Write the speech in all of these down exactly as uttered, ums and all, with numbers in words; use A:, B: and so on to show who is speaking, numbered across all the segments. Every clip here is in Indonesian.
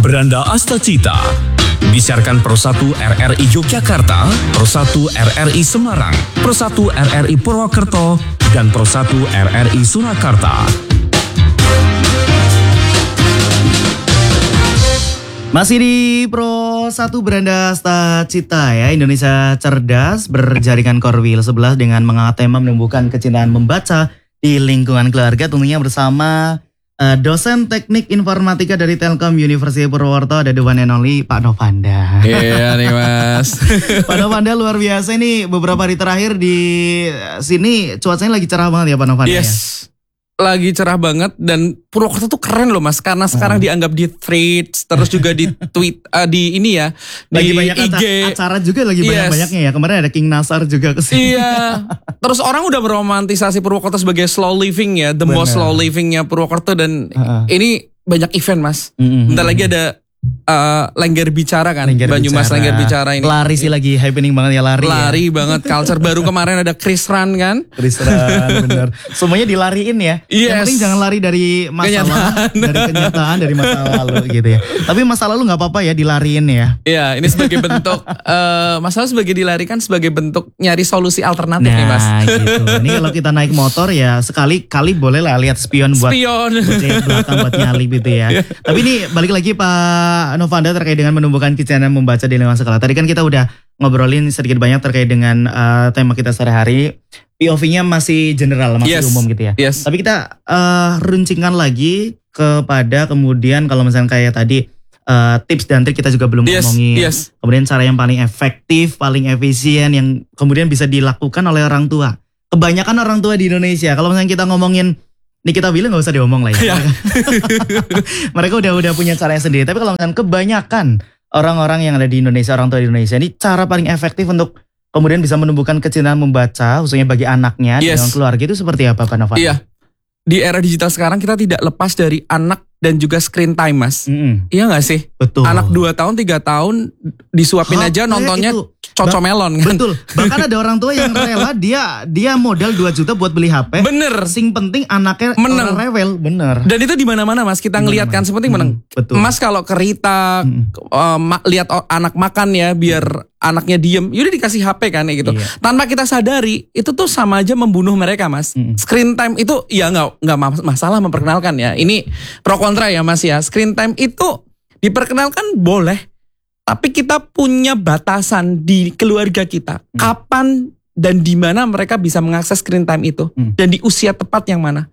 A: Beranda Astacita. Disiarkan Pro satu R R I Yogyakarta, Pro satu R R I Semarang, Pro satu R R I Purwokerto, dan Pro satu R R I Surakarta.
B: Masih di Pro satu Beranda Astacita ya, Indonesia cerdas berjaringan Korwil sebelah dengan mengangkat tema menumbuhkan kecintaan membaca di lingkungan keluarga, tentunya bersama uh, dosen teknik informatika dari Telkom University Purwokerto, ada the one and only Pak Novanda.
C: Iya nih Mas.
B: Pak Novanda luar biasa ini, beberapa hari terakhir di sini cuacanya lagi cerah banget ya Pak Novanda.
C: Yes.
B: Ya?
C: Lagi cerah banget dan Purwokerto tuh keren loh Mas, karena sekarang hmm. dianggap di threads, terus juga di tweet uh, di ini ya,
B: lagi
C: di
B: banyak
C: I G
B: acara juga lagi yes. banyak-banyaknya ya. Kemarin ada King Nasar juga kesini.
C: Iya. Terus orang udah meromantisasi Purwokerto sebagai slow living ya, the Bener. most slow livingnya Purwokerto, dan uh-uh. ini banyak event Mas. Mm-hmm. Bentar lagi ada Uh, Lengger Bicara kan, Lengger Banyumas Bicara. Lengger Bicara ini.
B: Lari sih lagi happening banget ya, lari.
C: Lari
B: ya.
C: banget, culture baru kemarin ada Chris Run kan.
B: Chris Run bener. Semuanya dilariin ya.
C: Yes.
B: Yang penting jangan lari dari masalah, kenyataan. dari kenyataan, dari masa lalu gitu ya. Tapi masa lalu nggak apa-apa ya dilariin ya.
C: Iya, ini sebagai bentuk uh, masalah sebagai dilarikan sebagai bentuk nyari solusi alternatif
B: nah,
C: nih Mas.
B: Nah gitu. Ini kalau kita naik motor ya sekali kali boleh lah lihat spion buat
C: spion
B: buat belakang buat nyalip gitu ya. Tapi ini balik lagi Pak Novanda terkait dengan menumbuhkan kecintaan membaca di lingkungan sekolah. Tadi kan kita udah ngobrolin sedikit banyak terkait dengan uh, tema kita sehari-hari. P O V-nya masih general, masih yes. umum gitu ya.
C: Yes.
B: Tapi kita uh, runcingkan lagi kepada kemudian kalau misalnya kayak tadi uh, tips dan trik kita juga belum
C: yes.
B: ngomongin.
C: Yes.
B: Kemudian cara yang paling efektif, paling efisien yang kemudian bisa dilakukan oleh orang tua. Kebanyakan orang tua di Indonesia kalau misalnya kita ngomongin ini kita bilang gak usah diomong lah ya. Mereka udah udah punya caranya sendiri. Tapi kalau misalkan kebanyakan orang-orang yang ada di Indonesia, orang tua di Indonesia, ini cara paling efektif untuk kemudian bisa menumbuhkan kecintaan membaca, khususnya bagi anaknya, yes. dengan keluarga itu seperti apa Pak Nova?
C: Iya. Di era digital sekarang kita tidak lepas dari anak dan juga screen time Mas. Mm-hmm. Iya gak sih?
B: Betul.
C: Anak dua tahun, tiga tahun disuapin H P aja nontonnya itu. Cocomelon kan.
B: Betul. Bahkan ada orang tua yang rela dia dia modal dua juta buat beli H P.
C: Bener.
B: Sing penting anaknya
C: menang.
B: Rewel, bener.
C: Dan itu di mana-mana Mas, kita ngelihat kan sepenting menang.
B: Hmm, betul.
C: Mas kalau kerita hmm. uh, ma- lihat anak makan ya biar hmm. anaknya diem, yaudah dikasih H P kan ya gitu. Iya. Tanpa kita sadari, itu tuh sama aja membunuh mereka Mas. Hmm. Screen time itu ya nggak nggak masalah memperkenalkan ya. Ini pro kontra ya Mas ya. Screen time itu diperkenalkan boleh. Tapi kita punya batasan di keluarga kita. Hmm. Kapan dan di mana mereka bisa mengakses screen time itu. Hmm. Dan di usia tepat yang mana.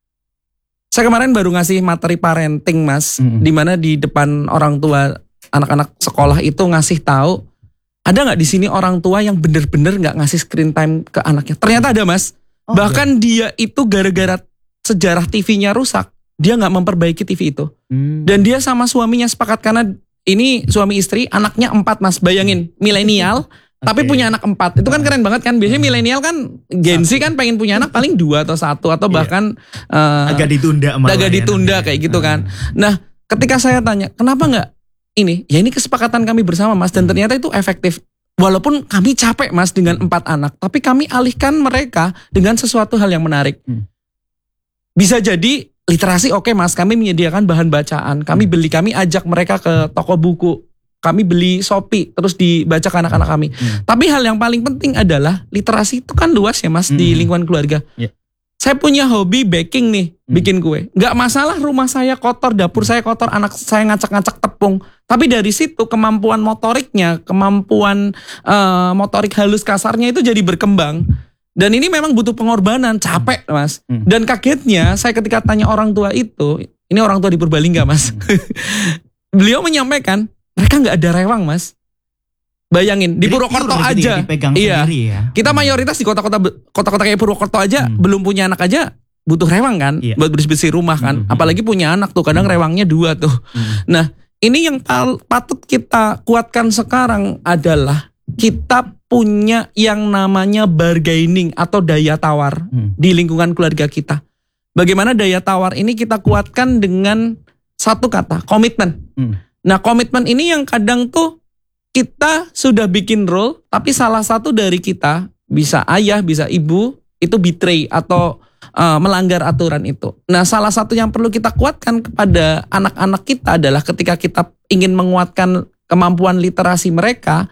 C: Saya kemarin baru ngasih materi parenting Mas. Hmm. Di mana di depan orang tua anak-anak sekolah itu ngasih tahu. Ada gak di sini orang tua yang bener-bener gak ngasih screen time ke anaknya. Ternyata ada Mas. Oh, Bahkan ya. dia itu gara-gara sejarah T V-nya rusak. Dia gak memperbaiki T V itu. Hmm. Dan dia sama suaminya sepakat karena ini suami istri, anaknya empat Mas, bayangin milenial, okay. tapi punya anak empat, itu kan keren banget kan. Biasanya milenial kan, Gen Z kan pengen punya anak paling dua atau satu atau bahkan
B: yeah. uh, agak ditunda,
C: agak ditunda ya, kayak gitu kan. Nah, ketika saya tanya, kenapa nggak ini? Ya ini kesepakatan kami bersama Mas, dan ternyata itu efektif. Walaupun kami capek Mas dengan empat anak, tapi kami alihkan mereka dengan sesuatu hal yang menarik. Bisa jadi literasi oke okay, Mas, kami menyediakan bahan bacaan, kami beli, kami ajak mereka ke toko buku, kami beli Shopee, terus dibaca ke anak-anak kami. Hmm. Tapi hal yang paling penting adalah literasi itu kan luas ya Mas hmm. di lingkungan keluarga. Yeah. Saya punya hobi baking nih, hmm. bikin kue. Gak masalah rumah saya kotor, dapur saya kotor, anak saya ngacak-ngacak tepung. Tapi dari situ kemampuan motoriknya, kemampuan uh, motorik halus kasarnya itu jadi berkembang. Dan ini memang butuh pengorbanan, capek Mas. Hmm. Dan kagetnya saya ketika tanya orang tua itu, ini orang tua di Purbalingga Mas. Hmm. Beliau menyampaikan, mereka gak ada rewang Mas. Bayangin, di Purwokerto aja. Iya. Ya. Kita mayoritas di kota-kota kota-kota kayak Purwokerto aja, hmm. belum punya anak aja, butuh rewang kan. Iya. Buat bersih-bersih rumah kan. Hmm. Apalagi punya anak tuh, kadang hmm. rewangnya dua tuh. Hmm. Nah, ini yang patut kita kuatkan sekarang adalah kita punya yang namanya bargaining atau daya tawar hmm. di lingkungan keluarga kita. Bagaimana daya tawar ini kita kuatkan dengan satu kata, komitmen. Hmm. Nah, komitmen ini yang kadang tuh kita sudah bikin role, tapi salah satu dari kita, bisa ayah, bisa ibu, itu betray atau uh, melanggar aturan itu. Nah, salah satu yang perlu kita kuatkan kepada anak-anak kita adalah ketika kita ingin menguatkan kemampuan literasi mereka,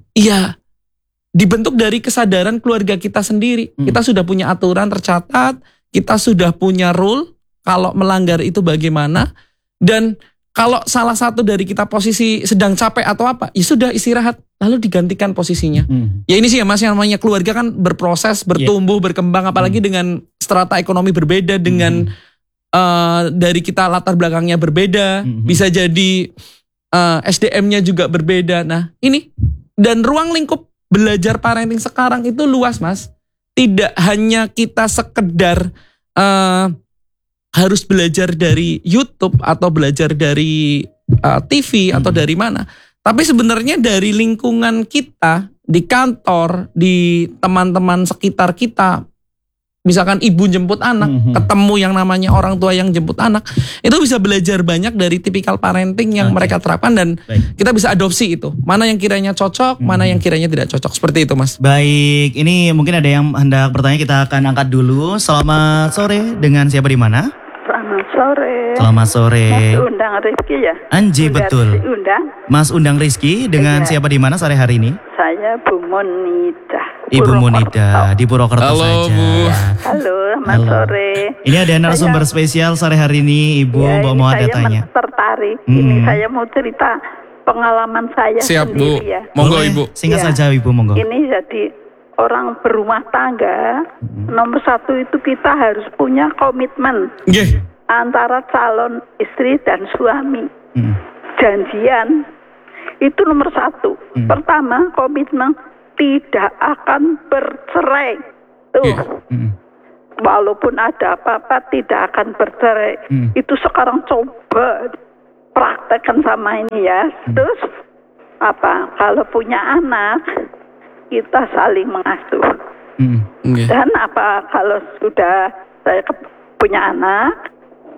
C: ya dibentuk dari kesadaran keluarga kita sendiri. Hmm. Kita sudah punya aturan tercatat, kita sudah punya rule kalau melanggar itu bagaimana, dan kalau salah satu dari kita posisi sedang capek atau apa, ya sudah istirahat, lalu digantikan posisinya. Hmm. Ya ini sih ya Mas, yang namanya keluarga kan berproses, bertumbuh, yeah. berkembang, apalagi hmm. dengan strata ekonomi berbeda, dengan hmm. uh, dari kita latar belakangnya berbeda, hmm. bisa jadi uh, S D M-nya juga berbeda. Nah ini, dan ruang lingkup belajar parenting sekarang itu luas Mas. Tidak hanya kita sekedar uh, harus belajar dari YouTube atau belajar dari uh, T V atau hmm. dari mana. Tapi sebenarnya dari lingkungan kita, di kantor, di teman-teman sekitar kita. Misalkan ibu jemput anak, hmm. ketemu yang namanya orang tua yang jemput anak. Itu bisa belajar banyak dari tipikal parenting yang okay. mereka terapkan. Dan Baik. kita bisa adopsi itu. Mana yang kiranya cocok, hmm. mana yang kiranya tidak cocok. Seperti itu Mas.
B: Baik, ini mungkin ada yang hendak bertanya, kita akan angkat dulu. Selamat sore, dengan siapa di mana?
D: Selamat sore.
B: Selamat sore.
D: Mas Undang Rizky ya?
B: Anji, betul.
D: Undang.
B: Mas Undang Rizky, dengan iya. siapa di mana sore hari ini?
D: Saya Bu Monida.
B: Ibu Monida di Purwokerto
C: Halo,
B: saja.
C: Bu.
D: Halo, selamat sore.
B: Ini ada narasumber saya, spesial sore hari ini, Ibu. Ya, Mbak mau ada tanya.
D: Saya tertarik. Hmm. Ini saya mau cerita pengalaman saya
C: Siap,
D: sendiri
C: Bu.
D: ya.
C: Monggo
B: Boleh,
C: Ibu.
B: Singkat
D: ya.
B: saja Ibu, monggo.
D: Ini jadi orang berumah tangga, hmm. nomor satu itu kita harus punya komitmen.
C: Yeah.
D: Antara calon istri dan suami. Hmm. Janjian itu nomor satu. Hmm. Pertama, komitmen tidak akan bercerai. Tuh. Yeah. Hmm. Walaupun ada apa-apa tidak akan bercerai. Hmm. Itu sekarang coba praktekkan sama ini ya. Hmm. Terus apa? Kalau punya anak, kita saling mengasuh. Hmm. Yeah. Dan apa kalau sudah saya punya anak,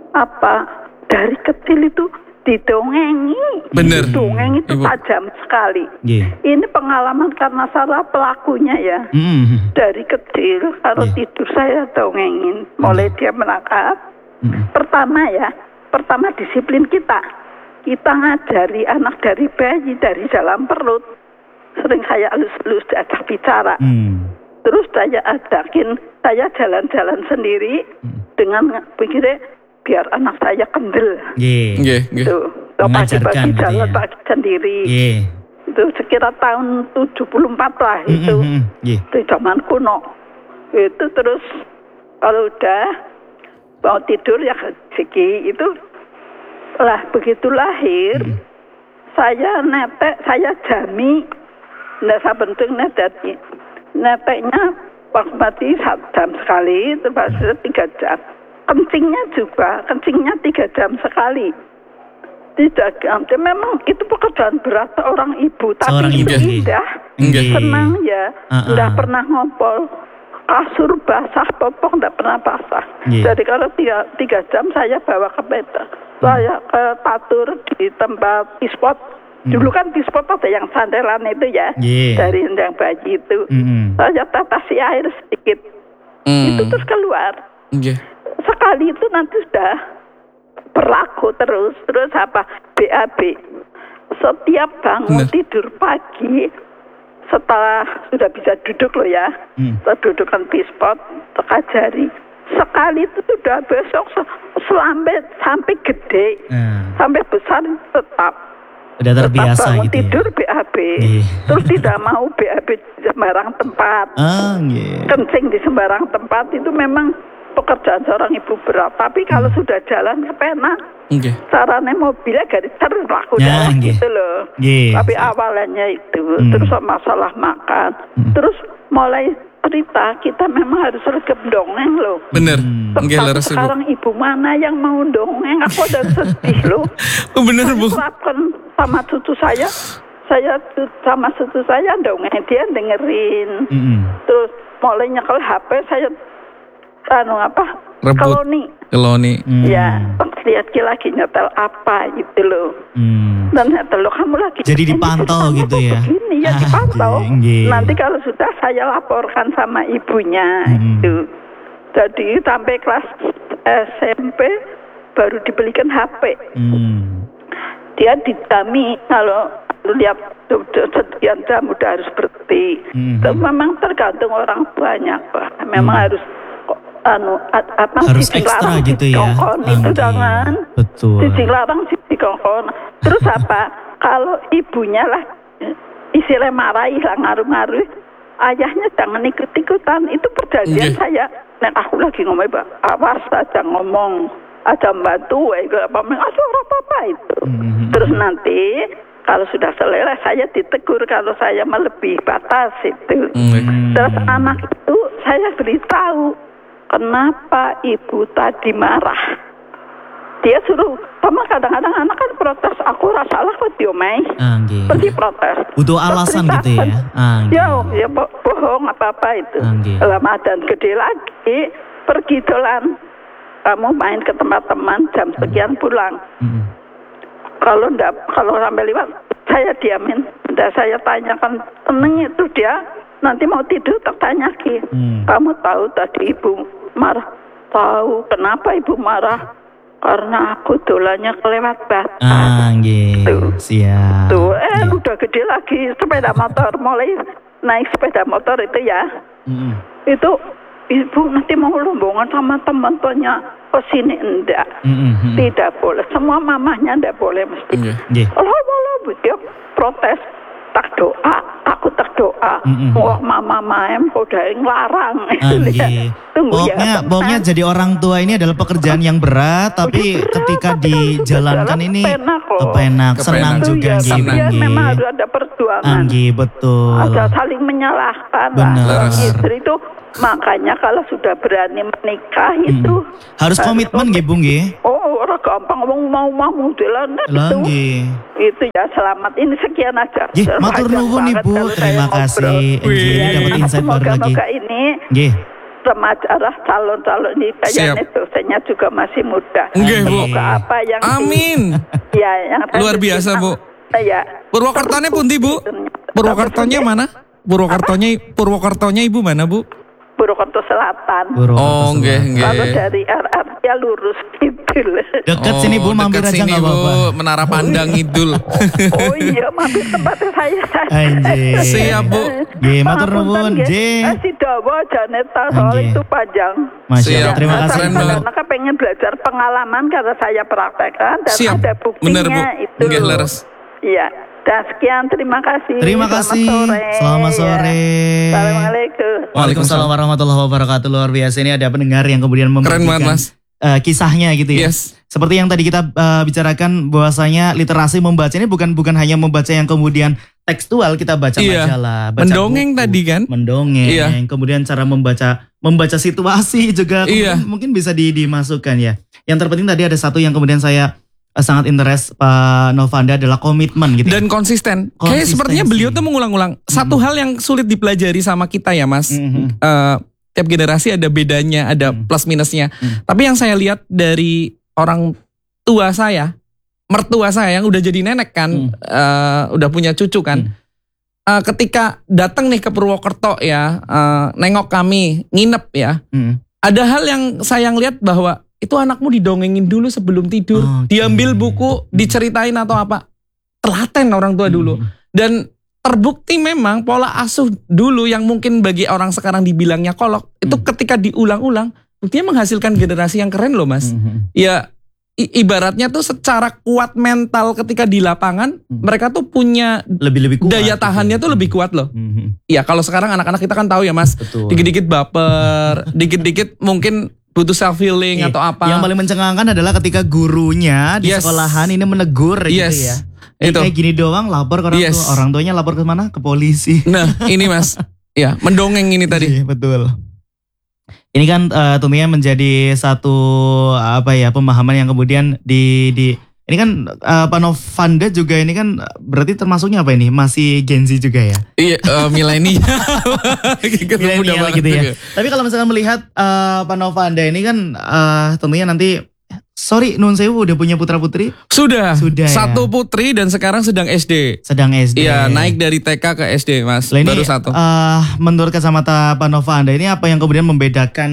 D: apa dari kecil itu didongengi.
C: Bener.
D: Dongeng itu Ibu. Tajam sekali. Yeah. Ini pengalaman karena salah pelakunya ya. Mm. Dari kecil kalau yeah. tidur saya dongengin, mulai mm. dia menangkap. Mm. Pertama ya, pertama disiplin kita. Kita ngajari anak dari bayi, dari dalam perut. Sering saya halus-halus diajak bicara. Mm. Terus saya ajakin saya jalan-jalan sendiri mm. dengan pikirnya biar anak saya kendel.
B: Yeah.
C: Yeah, yeah.
D: Tuh, pagi-pagi gitu jalan ya. Pagi sendiri. Yeah. Itu sekira tahun tujuh puluh empat lah mm-hmm. itu. Yeah. Di zaman kuno. Itu terus kalau udah mau tidur ya segi itu lah begitu lahir mm. saya netek, saya jami ndak sabentuk netek. Neteknya waktu satu jam sekali, terus tiga jam. Kencingnya juga, kencingnya tiga jam sekali. Tidak, memang itu pekerjaan berat seorang ibu, tapi seorang itu ibu. Indah, Enggak. senang ya, uh-uh. Nggak pernah ngompol, kasur basah, popok nggak pernah basah. Yeah. Jadi kalau tiga, tiga jam saya bawa ke beda, hmm. saya ke tatur di tempat pispot. Hmm. Dulu kan pispot ada yang sandelan itu ya, yeah. dari yang bayi itu, hmm. saya tetasi air sedikit, hmm. itu terus keluar. Yeah. Sekali itu nanti sudah berlaku terus. Terus apa? B A B. Setiap bangun nah. tidur pagi, setelah sudah bisa duduk loh ya, hmm. dudukan pispot, teka jari. Sekali itu sudah besok sampai sampai gede, hmm. sampai besar tetap.
B: Udah terbiasa
D: tetap
B: gitu
D: tidur
B: ya?
D: B A B.
B: Yeah.
D: Terus tidak mau B A B di sembarang tempat. Oh, yeah. Kencing di sembarang tempat itu memang pekerjaan seorang ibu berat, tapi kalau hmm. sudah jalan ke pena, okay. caranya mobilnya garis terus laku
B: ya,
D: jalan
B: okay.
D: gitu loh. Yeah. Tapi awalnya itu, hmm. terus masalah makan, hmm. terus mulai cerita kita memang harus regep dongeng loh.
C: Bener.
D: Hmm. Tapi sekarang ibu mana yang mau dongeng? Aku udah sedih loh.
C: Oh, bener Bu.
D: Saya terapkan sama cucu saya, saya sama cucu saya dongeng, dia dengerin. Hmm. Terus mulai nyekel H P saya. Anu apa?
C: Rebut.
D: Keloni.
C: Keloni.
D: Hmm. Ya, lihat lagi nyetel apa gitu loh. Hmm. Dan nyetel lo kamu lagi.
B: Jadi dipantau gitu ya?
D: Begini ya, ah, dipantau. Jeng, Nanti kalau sudah saya laporkan sama ibunya hmm. itu. Jadi sampai kelas S M P baru dibelikan H P.
B: Hmm.
D: Dia didami kalau lihat sekian jam udah harus berhenti. Hmm. Itu memang tergantung orang tuanya, Pak. Memang hmm. harus anu apa
B: harus ekstra gitu ya.
D: Itu jangan.
B: Betul.
D: Sisi larang sisi kongkon. Terus apa? Kalau ibunya lah istilah marahi lah ngaruh-ngaruh, ayahnya jangan ikut-ikutan. Itu perjanjian okay. saya. Nek aku lagi ngomong, Pak, awas aja ngomong, aja bantu, aja apa apa itu. Mm-hmm. Terus nanti kalau sudah selesai saya ditegur kalau saya melebihi batas itu. Mm-hmm. Terus anak itu saya beritahu kenapa ibu tadi marah. Dia suruh, sama kadang-kadang anak kan protes, aku rasa salah kok diomai.
B: Angge.
D: Pergi protes.
B: Butuh alasan gitu ya. Angge.
D: Ya, ya bo- bohong apa-apa itu. Lama dan gede lagi, pergi dolan. Kamu main ke tempat teman, jam sekian pulang. Mm-hmm. Kalau enggak, kalau sampai lewat, saya diamin. Dan saya tanyakan, tenang itu dia, nanti mau tidur tak tanya lagi. Mm. Kamu tahu tadi ibu marah? Tahu, kenapa ibu marah? Karena aku dolannya kelewat batas.
B: Ah, gitu. Siap.
D: Tuh, eh ya. Udah gede lagi sepeda motor, mulai naik sepeda motor itu ya. Mm. Itu ibu nanti mau rombongan sama teman-temannya ke sini enggak. Mm-hmm. Tidak boleh. Semua mamahnya enggak boleh mesti.
B: Yeah.
D: Allah Allah, dia protes. Tak doa, aku tak doa. Mm-hmm. Wah, mama maem udah ngelarang.
B: Okay. Pokoknya, ya, pokoknya jadi orang tua ini adalah pekerjaan yang berat, tapi berat, ketika tapi dijalankan ini kepenak, senang juga,
D: ya, tapi ya, memang harus ada perjuangan.
B: Anggi, betul.
D: Ada saling menyalahkan.
B: Benar.
D: Istri itu makanya kalau sudah berani menikah hmm. itu
B: harus komitmen nggih, Bu nggih.
D: Oh, ora gampang ngomong mau-mau modelan itu. Itu ya selamat. Ini sekian aja.
B: Nggih, matur nuwun Ibu. Terima kasih. Ini dapat insight baru lagi.
D: Semoga ini
B: nggih.
D: Remaja arah calon-calon ini kayaknya dosennya juga masih muda.
C: Nggih, Bu.
D: Apa yang
C: amin.
D: Di, ya, yang
C: luar biasa, Bu.
D: Ya.
C: Purwokertonya pundi, Bu? Purwokertonya mana? Purwokertonya Purwokertonya Ibu mana, Bu?
D: Purwokerto Selatan.
B: Purwokerto
C: oh, nggih, nggih.
D: Kalau dari R R ya lurus Kidul.
B: Dekat
C: oh,
B: sini Bu, mampir aja enggak apa-apa.
C: Menara Pandang Kidul.
D: Oh, oh iya, mampir tempat saya.
B: Anjir.
C: Siap, Bu.
B: Nggih, matur nuwun, nggih.
D: Si Dawa Janeta soal itu panjang.
B: Masya Allah, terima kasih.
D: Karena pengen belajar pengalaman karena saya praktekkan dan
C: siap.
D: Ada buktinya.
C: Bener, Bu.
D: Itu.
C: Nggih, leres.
D: Iya. Dan sekian, terima kasih.
B: Terima kasih.
D: Selamat sore.
B: Selamat sore.
D: Ya. Assalamualaikum.
B: Waalaikumsalam warahmatullahi wabarakatuh. Luar biasa, ini ada pendengar yang kemudian membagikan
C: keren banget, Mas.
B: Uh, kisahnya gitu ya.
C: Yes.
B: Seperti yang tadi kita uh, bicarakan bahwasanya literasi membaca ini bukan bukan hanya membaca yang kemudian tekstual, kita baca
C: iya.
B: majalah, baca
C: mendongeng
B: buku,
C: tadi kan.
B: Mendongeng.
C: Iya.
B: Kemudian cara membaca membaca situasi juga
C: iya.
B: mungkin bisa di, dimasukkan ya. Yang terpenting tadi ada satu yang kemudian saya uh, sangat interest Pak Novanda adalah komitmen gitu.
C: Dan konsisten. Kayak sepertinya beliau tuh mengulang-ulang. Mm-hmm. Satu hal yang sulit dipelajari sama kita ya, Mas. Mm-hmm. Uh, tiap generasi ada bedanya, ada mm-hmm. plus minusnya. Mm-hmm. Tapi yang saya lihat dari orang tua saya, mertua saya yang udah jadi nenek kan, mm. uh, udah punya cucu kan. Mm. Uh, ketika datang nih ke Purwokerto ya, uh, nengok kami, nginep ya. Mm. Ada hal yang saya lihat bahwa itu anakmu didongengin dulu sebelum tidur. Okay. Diambil buku, diceritain atau apa. Telaten orang tua dulu. Mm. Dan terbukti memang pola asuh dulu yang mungkin bagi orang sekarang dibilangnya kolok. Mm. Itu ketika diulang-ulang, buktinya menghasilkan generasi yang keren loh, Mas. Mm-hmm. Ya i- ibaratnya tuh secara kuat mental ketika di lapangan, mm. mereka tuh punya
B: lebih-lebih kuat,
C: daya tahannya gitu. Tuh lebih kuat loh. Mm-hmm. Ya kalau sekarang anak-anak kita kan tahu ya, Mas. Betul. Dikit-dikit baper, dikit-dikit mungkin butuh self healing eh, atau apa.
B: Yang paling mencengangkan adalah ketika gurunya di
C: yes.
B: sekolahan ini menegur
C: yes.
B: gitu ya.
C: Itu.
B: Kayak gini doang lapor ke orang
C: yes.
B: tua. Orang tuanya lapor ke mana? Ke polisi.
C: Nah ini Mas. Ya mendongeng ini tadi.
B: Iya, betul. Ini kan uh, tentunya menjadi satu apa ya pemahaman yang kemudian di di ini kan uh, Pak Novanda juga ini kan berarti termasuknya apa ini? Masih Gen Z juga ya?
C: Iya, uh, milenial.
B: Milenial gitu ya. Tapi kalau misalkan melihat uh, Pak Novanda ini kan uh, tentunya nanti sorry, Nun Sewu udah punya putra putri?
C: Sudah.
B: Sudah.
C: Satu
B: ya?
C: putri dan sekarang sedang S D.
B: Sedang S D.
C: Iya, naik dari T K ke S D, Mas. Ini, baru satu.
B: Uh, menurut kacamata Pak Novanda ini apa yang kemudian membedakan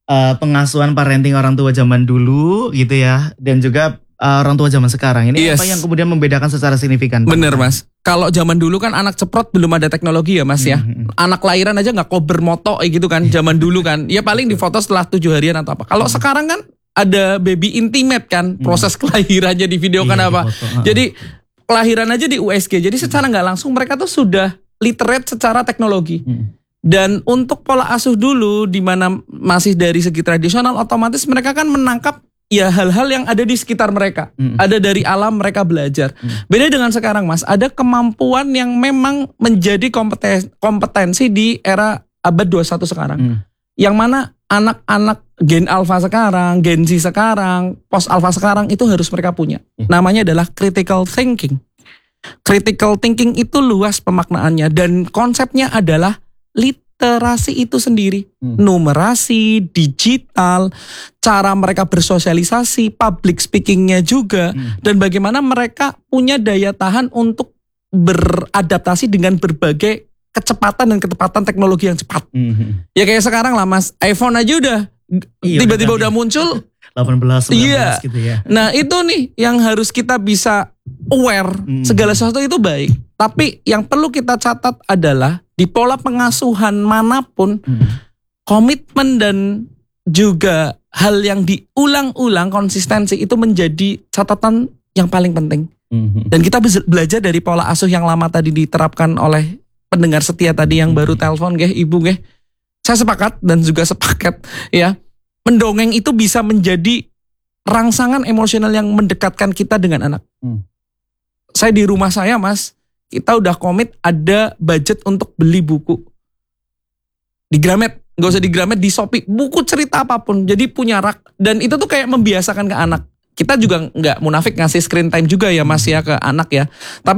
B: uh, pengasuhan parenting orang tua zaman dulu gitu ya, dan juga uh, orang tua zaman sekarang. Ini yes. apa yang kemudian membedakan secara signifikan?
C: Bener Mas. Kalau zaman dulu kan anak ceprot belum ada teknologi ya Mas ya. Mm-hmm. Anak lahiran aja nggak kober moto gitu kan zaman dulu kan. Ya paling difoto setelah tujuh harian atau apa. Kalau mm-hmm. sekarang kan ada baby intimate kan, proses mm-hmm. kelahirannya divideokan iya, apa. Di Jadi kelahiran aja di U S G. Jadi secara nggak langsung mereka tuh sudah literate secara teknologi. Mm-hmm. Dan untuk pola asuh dulu di mana masih dari segi tradisional, otomatis mereka kan menangkap ya hal-hal yang ada di sekitar mereka. Mm. Ada dari alam mereka belajar. Mm. Beda dengan sekarang Mas, ada kemampuan yang memang menjadi kompetensi, kompetensi di era abad dua puluh satu sekarang. Mm. Yang mana anak-anak gen alpha sekarang, gen Z sekarang, post alpha sekarang itu harus mereka punya. Mm. Namanya adalah critical thinking. Critical thinking itu luas pemaknaannya dan konsepnya adalah literasi itu sendiri, hmm. numerasi, digital, cara mereka bersosialisasi, public speakingnya juga, hmm. dan bagaimana mereka punya daya tahan untuk beradaptasi dengan berbagai kecepatan dan ketepatan teknologi yang cepat. Hmm. Ya kayak sekarang lah Mas, iPhone aja udah iya, tiba-tiba udah muncul.
B: delapan belas, sembilan belas
C: iya.
B: gitu ya.
C: Nah itu nih yang harus kita bisa aware, hmm. segala sesuatu itu baik. Tapi yang perlu kita catat adalah di pola pengasuhan manapun, hmm. komitmen dan juga hal yang diulang-ulang, konsistensi itu menjadi catatan yang paling penting. Hmm. Dan kita belajar dari pola asuh yang lama tadi diterapkan oleh pendengar setia tadi yang baru telepon, geh, ibu geh. Saya sepakat dan juga sepakat ya. Mendongeng itu bisa menjadi rangsangan emosional yang mendekatkan kita dengan anak. Hmm. Saya di rumah saya Mas, kita udah komit ada budget untuk beli buku. Di Gramet, gak usah di Gramet, di Shopee. Buku cerita apapun, jadi punya rak. Dan itu tuh kayak membiasakan ke anak. Kita juga gak munafik ngasih screen time juga ya Mas ya ke anak ya. Tapi